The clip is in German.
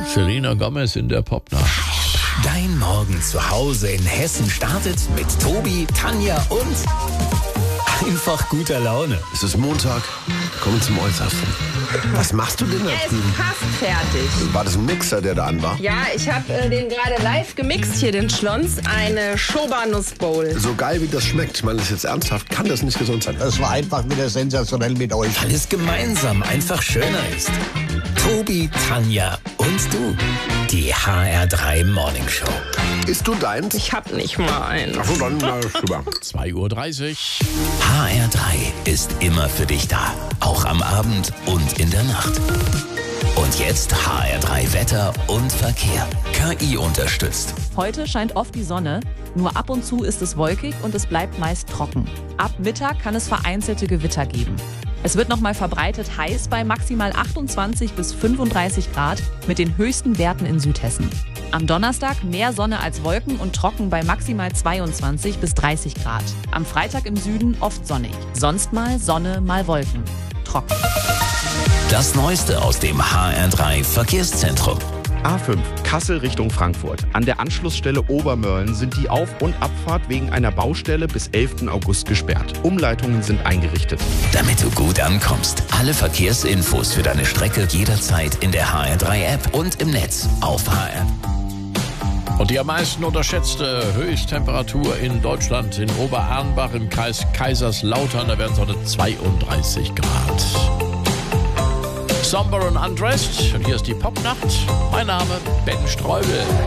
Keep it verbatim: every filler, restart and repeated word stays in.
Selena Gomez in der Popnacht. Dein Morgen zu Hause in Hessen startet mit Tobi, Tanja und einfach guter Laune. Es ist Montag, kommen zum Äußersten. Was machst du denn da Er ist drüben? fast fertig. War das ein Mixer, der da an war? Ja, ich habe äh, den gerade live gemixt hier, den Schlons. Eine Schobernuss-Bowl. So geil wie das schmeckt, ich meine das ist jetzt ernsthaft, kann das nicht gesund sein. Das war einfach wieder sensationell mit euch. Weil es gemeinsam einfach schöner ist. Tobi, Tanja und du. Die H R drei Morning Show. Isst du deins? Ich hab nicht mal einen. Achso, dann na, super. zwei Uhr dreißig. H R drei ist immer für dich da. Auch am Abend und in der Nacht. Und jetzt H R drei Wetter und Verkehr. K I unterstützt. Heute scheint oft die Sonne, nur ab und zu ist es wolkig und es bleibt meist trocken. Ab Mittag kann es vereinzelte Gewitter geben. Es wird nochmal verbreitet heiß bei maximal achtundzwanzig bis fünfunddreißig Grad mit den höchsten Werten in Südhessen. Am Donnerstag mehr Sonne als Wolken und trocken bei maximal zweiundzwanzig bis dreißig Grad. Am Freitag im Süden oft sonnig. Sonst mal Sonne, mal Wolken. Trocken. Das Neueste aus dem H R drei Verkehrszentrum. A fünf, Kassel Richtung Frankfurt. An der Anschlussstelle Obermörlen sind die Auf- und Abfahrt wegen einer Baustelle bis elften August gesperrt. Umleitungen sind eingerichtet. Damit du gut ankommst. Alle Verkehrsinfos für deine Strecke jederzeit in der H R drei App und im Netz auf H R. Und die am meisten unterschätzte Höchsttemperatur in Deutschland in Oberarnbach im Kreis Kaiserslautern, da werden es heute zweiunddreißig Grad. Somber und Undressed. Und hier ist die Popnacht. Mein Name Ben Streubel.